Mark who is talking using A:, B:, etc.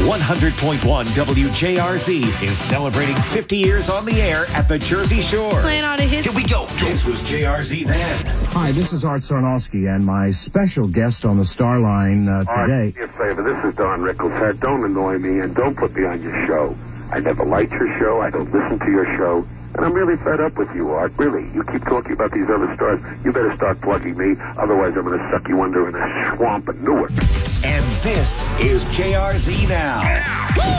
A: 100.1 WJRZ is celebrating 50 years on the air at the Jersey Shore.
B: Playing all the hits.
A: Here we go. This was JRZ then.
C: Hi, this is Art Sarnowski, and my special guest on the Star Line today.
D: Art, do me a favor. This is Don Rickles. Don't annoy me and don't put me on your show. I never liked your show. I don't listen to your show. And I'm really fed up with you, Art. Really. You keep talking about these other stars. You better start plugging me. Otherwise, I'm going to suck you under in a swamp in Newark.
A: And this is JRZ Now.